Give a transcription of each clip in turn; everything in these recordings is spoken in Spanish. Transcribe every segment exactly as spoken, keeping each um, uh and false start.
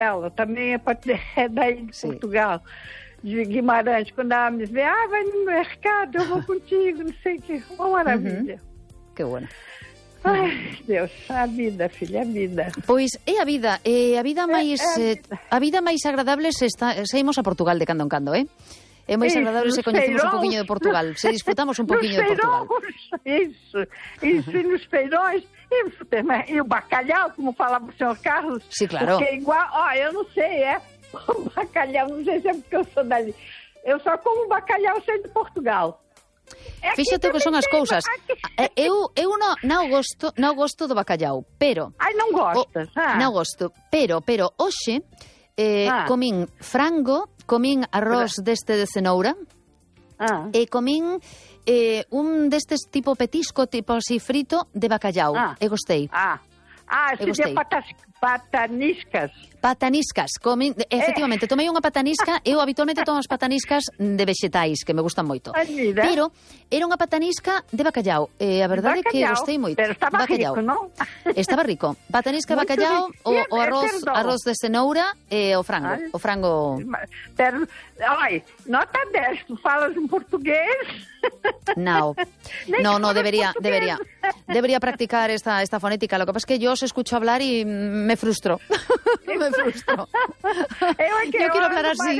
ela também é, é daí de Sim. Portugal, de Guimarães. Quando ela me vê, ah, vai no mercado, eu vou contigo, não sei o que. Uma maravilha. Uhum. Que bueno. Ai, Deus, a vida, filha, a vida. Pois é a vida, é a vida máis é, é a, vida. a vida máis agradable se está, se imos a Portugal de cando en cando, eh? É máis agradable se coñecemos un poquinho de Portugal, se disfrutamos un poquinho de Portugal. Isso, isso, e nos feirões, e, e o bacalhau, como falava o senhor Carlos. Sim, claro. Porque é igual, ó, eu não sei, é, o bacalhau, não sei se é porque eu sou dali. Eu só como bacalhau sendo de Portugal. É Fíxate que son as cousas. Eu, eu non, non gosto, non gosto do bacallau, pero... Ai, non gostas, ah. Non gosto, pero, pero, hoxe, eh, ah. comín frango, comín arroz deste de cenoura, ah. e comín eh, un destes tipo petisco, tipo así frito, de bacallau, ah. e gostei. Ah, ah se de patas, pataniscas. Pataniscas, comín, efectivamente, tomei unha patanisca, eu habitualmente tomo as pataniscas de vexetais, que me gustan moito. Pero era unha patanisca de bacallau, e a verdade é que gostei moito. Pero estaba bacallau. rico, non? Estaba rico. Patanisca, bacallau, o, o arroz, arroz de cenoura e o frango. Ay. O frango... Pero, ai, nota dez, tu falas en portugués? No, no, no, debería, debería. Debería practicar esta, esta fonética. Lo que pasa es que yo os escucho hablar y me frustro. me frustro. Yo quiero hablar así.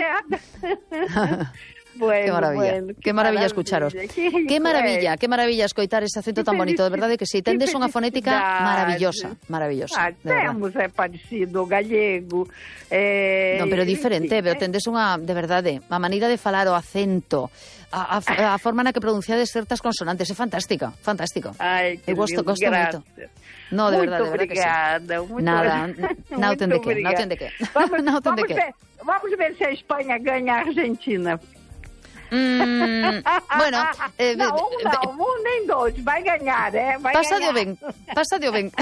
Bueno, qué maravilla, bueno, qué, qué maravilla escucharos. Qué, qué maravilla, qué maravilla escoitar ese acento tan bonito, de verdade que sí, tendes unha fonética maravillosa, maravillosa. Ah, temos, é parecido ao gallego. É... Non, pero diferente, pero tendes unha, de verdade, a maneira de falar, o acento, a, a, a forma na que pronunciades certas consonantes, é fantástica, fantástico. Ai, que eu gosto, gosto moito. No, de muito verdade, de verdade obrigada, que sí. Muito Nada, non ten de que, non ten de que. Vamos, non ten de que. Ver, vamos ver se a Espanha ganha a Argentina. Mm, bueno, eh, não, um não, um nem dois, vai ganhar, é? Vai Pasadio ben, pasadio ben.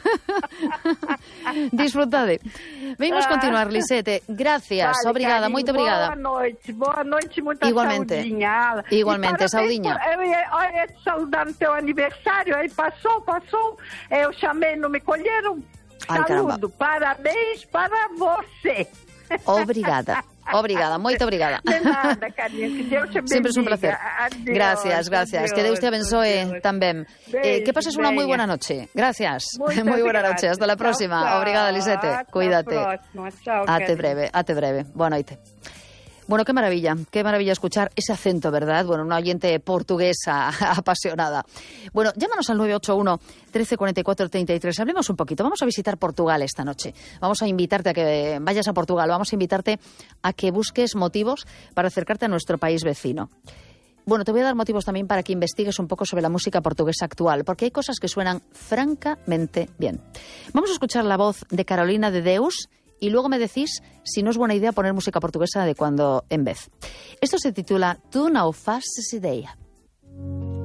Disfrutade. Vimos ah. continuar, Lisete. Gracias, vale, obrigada, moito obrigada. Boa noite, boa noite, muita Igualmente. saudinha. Igualmente, saudinha. Olha, te saudar no teu aniversário, aí passou, passou, eu chamei, não me colheram. Ai, Saludo, parabéns para você. Obrigada. Obrigada, moito obrigada. De nada, cariño, que Deus te bendiga. Sempre es un placer. Adiós, gracias, gracias. Adiós, que Deus te abençoe adiós. tamén. Eh, que pases unha moi buena noche. Gracias. Moi buena noche. Hasta la próxima. Chao, chao. Obrigada, Lisete. Hasta Cuídate. Chao, Ate breve, ate breve. Boa noite. Bueno, qué maravilla, qué maravilla escuchar ese acento, ¿verdad? Bueno, una oyente portuguesa apasionada. Bueno, llámanos al nueve ocho uno, trece cuarenta y cuatro, treinta y tres. Hablemos un poquito. Vamos a visitar Portugal esta noche. Vamos a invitarte a que vayas a Portugal. Vamos a invitarte a que busques motivos para acercarte a nuestro país vecino. Bueno, te voy a dar motivos también para que investigues un poco sobre la música portuguesa actual, porque hay cosas que suenan francamente bien. Vamos a escuchar la voz de Carolina de Deus y luego me decís si no es buena idea poner música portuguesa de cuando en vez. Esto se titula Tu não fazes ideia.